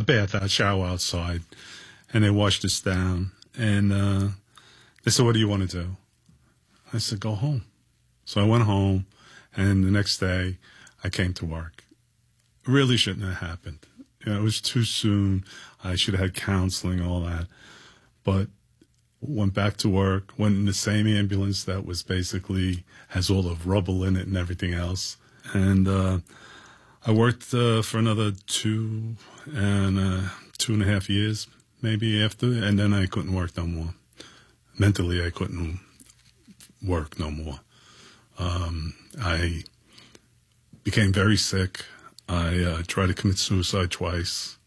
bath, a shower outside, and they washed us down. And they said, "What do you want to do?" I said, "Go home." So I went home, and the next day I came to work. It really shouldn't have happened. It was too soon. I should have had counseling, all that. But went back to work, went in the same ambulance that was basically has all the rubble in it and everything else. And I worked for another 2.5 years, maybe after, and then I couldn't work no more. Mentally, I couldn't work no more. I became very sick. I tried to commit suicide twice.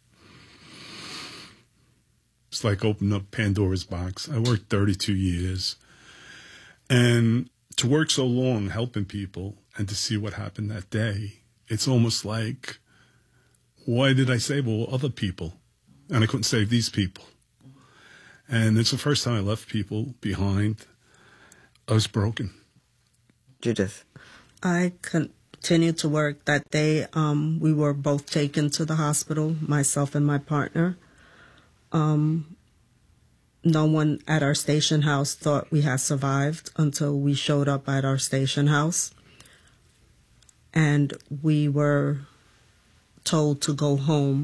It's like opening up Pandora's box. I worked 32 years. And to work so long helping people and to see what happened that day, it's almost like, why did I save all other people? And I couldn't save these people. And it's the first time I left people behind. I was broken. Judith? I continued to work that day. We were both taken to the hospital, myself and my partner. No one at our station house thought we had survived until we showed up at our station house. And we were told to go home.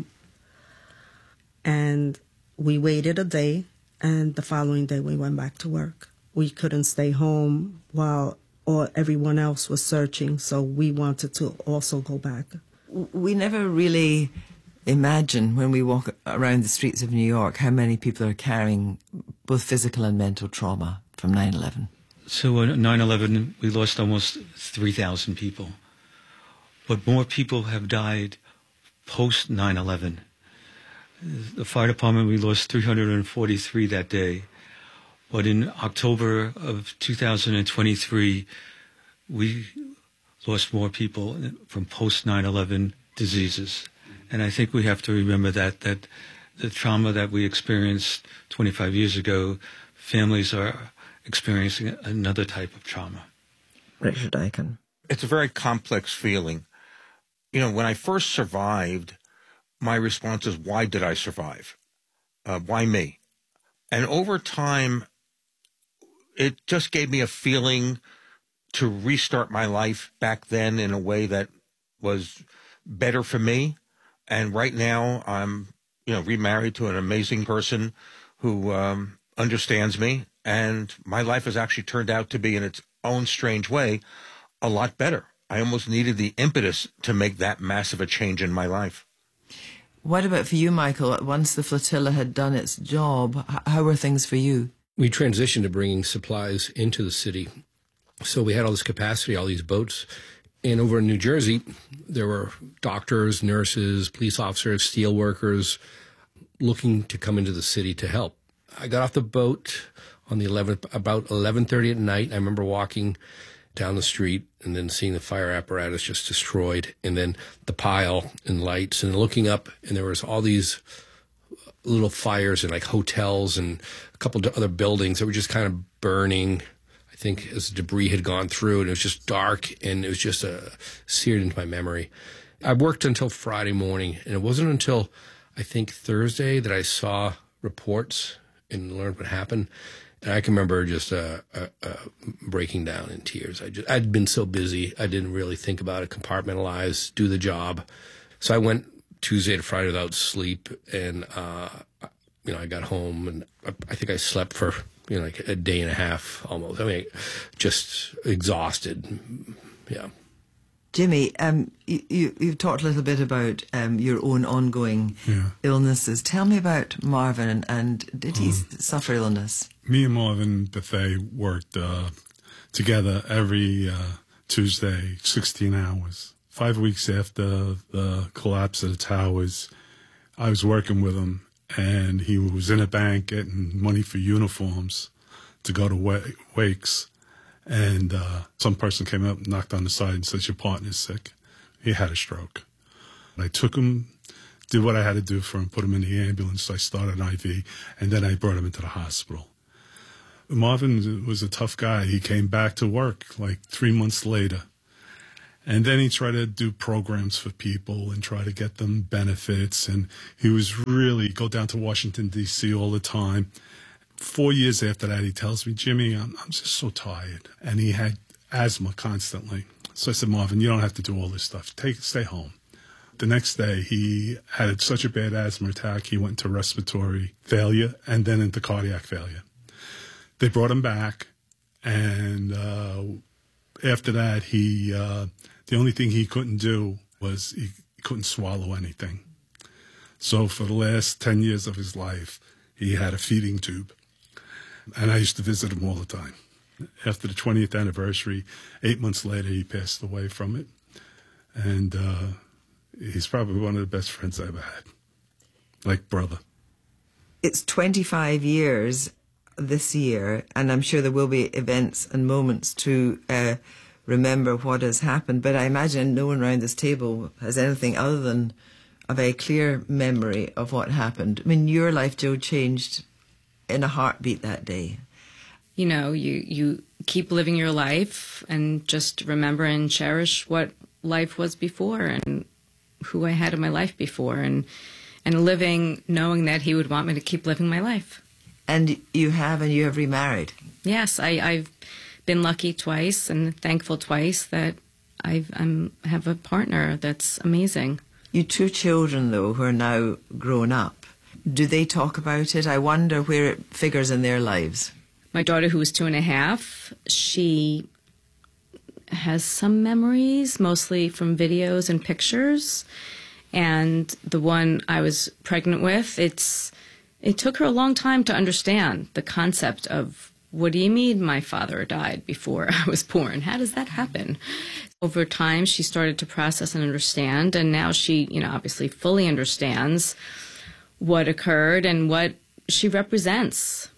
And we waited a day, and the following day we went back to work. We couldn't stay home while everyone else was searching, so we wanted to also go back. We never really imagine when we walk around the streets of New York how many people are carrying both physical and mental trauma from 9/11. So on 9/11, we lost almost 3,000 people. But more people have died post 9/11. The fire department, we lost 343 that day. But in October of 2023, we lost more people from post 9/11 diseases. And I think we have to remember that the trauma that we experienced 25 years ago, families are experiencing another type of trauma. Richard Eichen. It's a very complex feeling. When I first survived, my response is, why did I survive? Why me? And over time, it just gave me a feeling to restart my life back then in a way that was better for me. And right now, I'm, remarried to an amazing person who understands me. And my life has actually turned out to be, in its own strange way, a lot better. I almost needed the impetus to make that massive a change in my life. What about for you, Michael? Once the flotilla had done its job, how were things for you? We transitioned to bringing supplies into the city. So we had all this capacity, all these boats. And over in New Jersey, there were doctors, nurses, police officers, steel workers looking to come into the city to help. I got off the boat on the 11th, about 11:30 at night. I remember walking down the street and then seeing the fire apparatus just destroyed, and then the pile and lights, and looking up, and there was all these little fires in like hotels and a couple of other buildings that were just kind of burning, I think, as debris had gone through, and it was just dark, and it was just seared into my memory. I worked until Friday morning, and it wasn't until, I think, Thursday that I saw reports and learned what happened. And I can remember just breaking down in tears. I'd been so busy, I didn't really think about it, compartmentalize, do the job. So I went Tuesday to Friday without sleep, and I got home, and I think I slept for like a day and a half almost. I mean, just exhausted. Yeah. Jimmy, you've talked a little bit about your own ongoing illnesses. Tell me about Marvin, and did he suffer illness? Me and Marvin Bethea worked together every Tuesday, 16 hours. 5 weeks after the collapse of the towers, I was working with him, and he was in a bank getting money for uniforms to go to wakes. And some person came up, knocked on the side, and said, "Your partner's sick." He had a stroke. I took him, did what I had to do for him, put him in the ambulance. I started an IV, and then I brought him into the hospital. Marvin was a tough guy. He came back to work like 3 months later. And then he tried to do programs for people and try to get them benefits. And he was really go down to Washington, D.C. all the time. 4 years after that, he tells me, Jimmy, I'm just so tired. And he had asthma constantly. So I said, Marvin, you don't have to do all this stuff. Stay home. The next day, he had such a bad asthma attack, he went into respiratory failure and then into cardiac failure. They brought him back, and after that, the only thing he couldn't do was he couldn't swallow anything. So for the last 10 years of his life, he had a feeding tube. And I used to visit him all the time. After the 20th anniversary, 8 months later, he passed away from it. And he's probably one of the best friends I ever had, like brother. It's 25 years this year, and I'm sure there will be events and moments to remember what has happened. But I imagine no one around this table has anything other than a very clear memory of what happened. I mean, your life, Joe, changed in a heartbeat that day. You know, you keep living your life and just remember and cherish what life was before and who I had in my life before, and living knowing that he would want me to keep living my life. And you have remarried. Yes, I've been lucky twice and thankful twice that I have a partner that's amazing. You 2 children, though, who are now grown up. Do they talk about it? I wonder where it figures in their lives. My daughter, who is 2.5, she has some memories, mostly from videos and pictures. And the one I was pregnant with, it took her a long time to understand the concept of, what do you mean my father died before I was born? How does that happen? Over time, she started to process and understand, and now she, obviously fully understands what occurred and what she represents.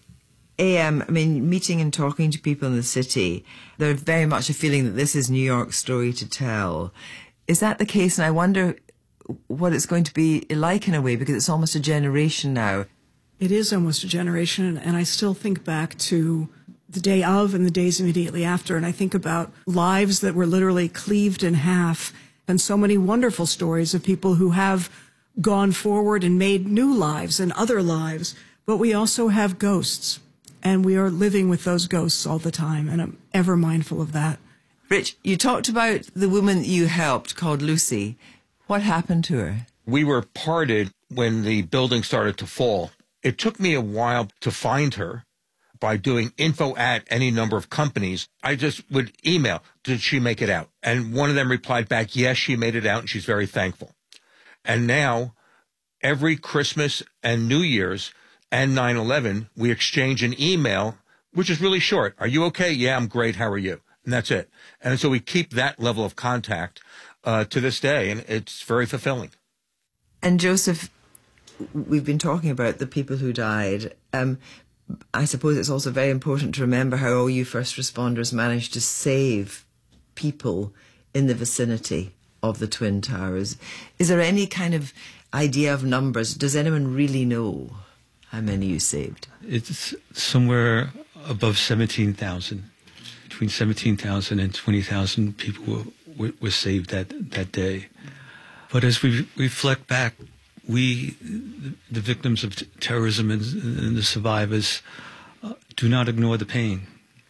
Meeting and talking to people in the city, there's very much a feeling that this is New York's story to tell. Is that the case? And I wonder what it's going to be like in a way, because it's almost a generation now. It is almost a generation, and I still think back to the day of and the days immediately after, and I think about lives that were literally cleaved in half, and so many wonderful stories of people who have gone forward and made new lives and other lives, but we also have ghosts, and we are living with those ghosts all the time, and I'm ever mindful of that. Rich, you talked about the woman you helped called Lucy. What happened to her? We were parted when the building started to fall. It took me a while to find her by doing info at any number of companies. I just would email, did she make it out? And one of them replied back, yes, she made it out, and she's very thankful. And now, every Christmas and New Year's and 9/11, we exchange an email, which is really short. Are you okay? Yeah, I'm great. How are you? And that's it. And so we keep that level of contact to this day, and it's very fulfilling. And Joseph, we've been talking about the people who died. I suppose it's also very important to remember how all you first responders managed to save people in the vicinity of the Twin Towers. Is there any kind of idea of numbers? Does anyone really know how many you saved? It's somewhere above 17,000. Between 17,000 and 20,000 people were saved that day. But as we reflect back, we, the victims of terrorism and the survivors, do not ignore the pain.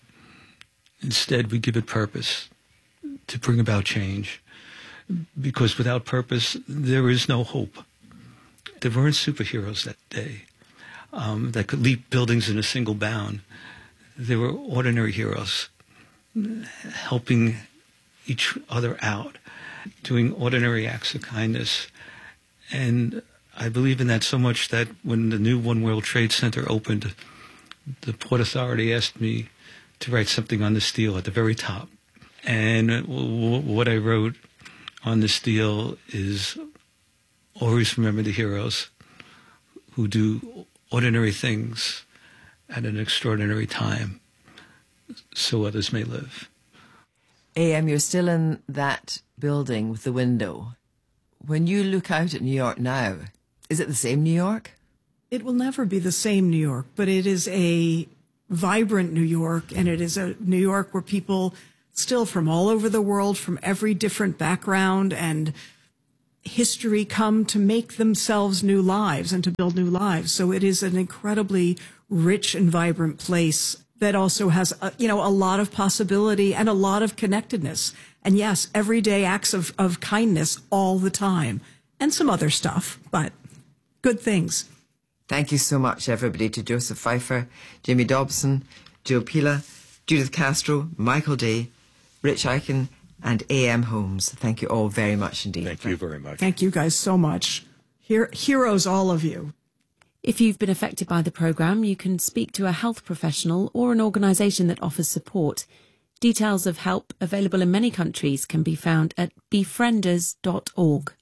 Instead, we give it purpose to bring about change. Because without purpose, there is no hope. There weren't superheroes that day that could leap buildings in a single bound. There were ordinary heroes helping each other out, doing ordinary acts of kindness. And I believe in that so much that when the new One World Trade Center opened, the Port Authority asked me to write something on the steel at the very top. And what I wrote on the steel is, always remember the heroes who do ordinary things at an extraordinary time so others may live. You're still in that building with the window. When you look out at New York now, is it the same New York? It will never be the same New York, but it is a vibrant New York, and it is a New York where people still from all over the world, from every different background and history, come to make themselves new lives and to build new lives. So it is an incredibly rich and vibrant place that also has, a lot of possibility and a lot of connectedness. And yes, everyday acts of kindness all the time, and some other stuff, but good things. Thank you so much, everybody, to Joseph Pfeiffer, Jamie Dobson, Joe Pila, Judith Castro, Michael Day, Rich Eichen, and A.M. Holmes. Thank you all very much indeed. Thank you very much. Thank you guys so much. Heroes, all of you. If you've been affected by the programme, you can speak to a health professional or an organisation that offers support. Details of help available in many countries can be found at befrienders.org.